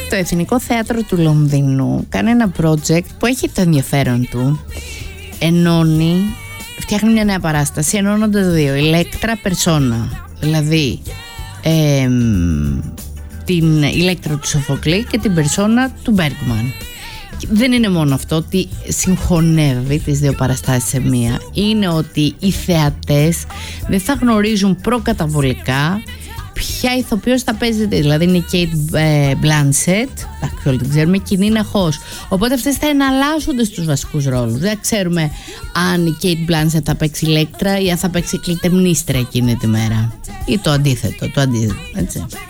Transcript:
Το Εθνικό Θέατρο του Λονδίνου κάνει ένα project που έχει το ενδιαφέρον του. Φτιάχνει μια νέα παράσταση ενώνοντας δύο, Ηλέκτρα Περσόνα, δηλαδή την Ηλέκτρα του Σοφοκλή και την Περσόνα του Μπέργκμαν. Δεν είναι μόνο αυτό ότι συγχωνεύει τις δύο παραστάσεις σε μία, είναι ότι οι θεατές δεν θα γνωρίζουν προκαταβολικά ποια ηθοποιός θα παίζεται. Δηλαδή είναι η Kate Blanchett, όλοι την ξέρουμε, και η Νίνα Χος. Οπότε αυτές θα εναλλάσσονται στους βασικούς ρόλους. Δεν ξέρουμε αν η Kate Blanchett θα παίξει Ηλέκτρα ή αν θα παίξει Κλειτεμνίστρα εκείνη τη μέρα, ή το αντίθετο, έτσι.